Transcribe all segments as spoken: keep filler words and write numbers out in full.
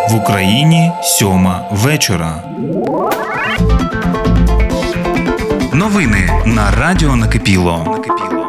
В Україні сьома вечора. Новини на радіо Накипіло.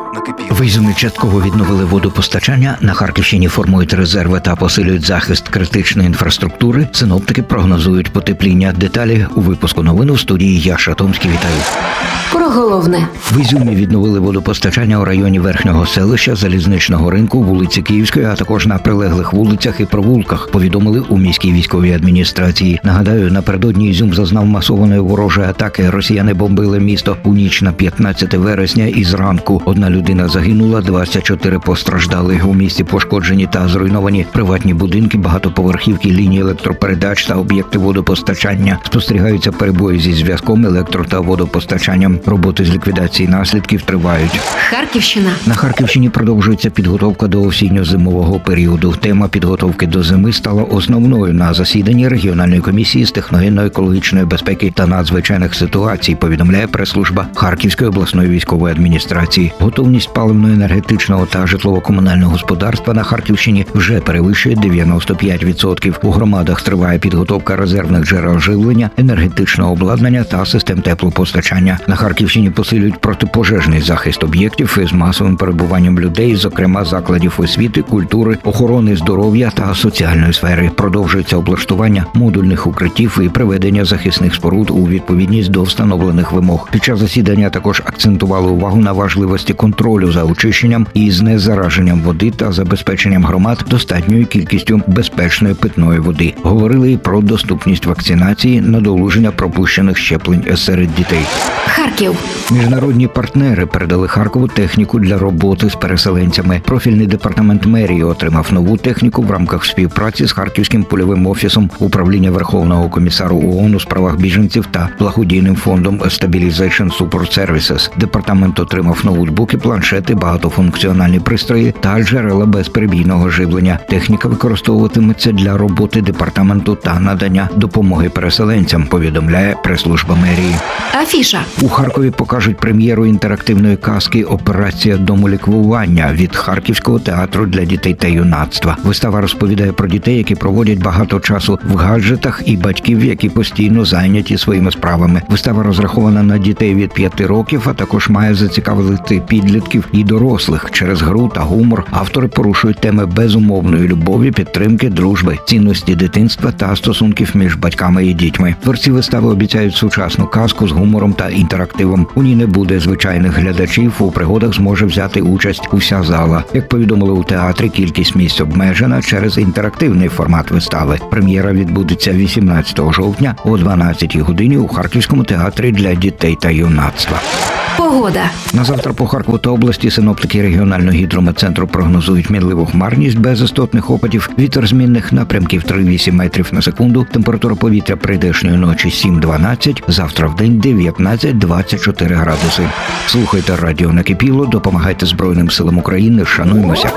В Ізюмі частково відновили водопостачання, на Харківщині формують резерви та посилюють захист критичної інфраструктури. Синоптики прогнозують потепління. Деталі у випуску новин у студії я, Шатомський, вітаю. Про головне. В Ізюмі відновили водопостачання у районі Верхнього селища, Залізничного ринку, вулиці Київської, а також на прилеглих вулицях і провулках, повідомили у міській військовій адміністрації. Нагадаю, напередодні Ізюм зазнав масованої ворожої атаки. Росіяни бомбили місто у ніч на п'ятнадцяте вересня і зранку. Одна людина загинула, двадцять чотири постраждали. У місті пошкоджені та зруйновані приватні будинки, багатоповерхівки, лінії електропередач та об'єкти водопостачання. Спостерігаються перебої зі зв'язком, електро- та водопостачанням. Роботи з ліквідації наслідків тривають. Харківщина. На Харківщині продовжується підготовка до осінньо-зимового періоду. Тема підготовки до зими стала основною на засіданні регіональної комісії з техногенно-екологічної безпеки та надзвичайних ситуацій, повідомляє прес-служба Харківської обласної військової адміністрації. Готовність паливно-енергетичного та житлово-комунального господарства на Харківщині вже перевищує дев'яносто п'ять відсотків. У громадах триває підготовка резервних джерел живлення, енергетичного обладнання та систем теплопостачання. На Харківщині посилюють протипожежний захист об'єктів із масовим перебуванням людей, зокрема закладів освіти, культури, охорони здоров'я та соціальної сфери. Продовжується облаштування модульних укриттів і приведення захисних споруд у відповідність до встановлених вимог. Під час засідання також акцентували увагу на важливості контролю за очищенням і знезараженням води та забезпеченням громад достатньою кількістю безпечної питної води. Говорили і про доступність вакцинації, надолуження пропущених щеплень серед дітей. Харків. Міжнародні партнери передали Харкову техніку для роботи з переселенцями. Профільний департамент мерії отримав нову техніку в рамках співпраці з Харківським польовим офісом Управління Верховного комісару ООН у справах біженців та благодійним фондом Stabilization Support Services. Департамент отримав ноутбуки, планшети, багатофункціональні пристрої та джерела безперебійного живлення. Техніка використовуватиметься для роботи департаменту та надання допомоги переселенцям, повідомляє прес-служба мерії. Афіша. У Харкові покажуть прем'єру інтерактивної казки «Операція домоліквування» від Харківського театру для дітей та юнацтва. Вистава розповідає про дітей, які проводять багато часу в гаджетах, і батьків, які постійно зайняті своїми справами. Вистава розрахована на дітей від п'яти років, а також має зацікавити підлітків і дорослих. Через гру та гумор автори порушують теми безумовної любові, підтримки, дружби, цінності дитинства та стосунків між батьками і дітьми. Творці вистави обіцяють сучасну казку з гумором та інтерактивом. У ній не буде звичайних глядачів, у пригодах зможе взяти участь уся зала. Як повідомили у театрі, кількість місць обмежена через інтерактивний формат вистави. Прем'єра відбудеться вісімнадцятого жовтня о дванадцятій годині у Харківському театрі для дітей та юнацтва. Погода. На завтра по Харкову та області синоптики регіонального гідрометцентру прогнозують мінливу хмарність без істотних опадів, вітер змінних напрямків три-вісім метрів на секунду, температура повітря прийдешньої ночі сім-дванадцять, завтра в день дев'ятнадцять-двадцять чотири градуси. Слухайте радіо Накипіло, допомагайте Збройним силам України, шануймося.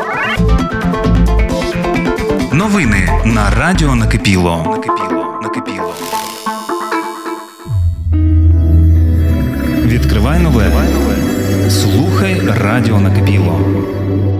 Новини на радіо Накипіло. Накипіло. Накипіло. Відкривай нове. Слухай радіо Накипіло.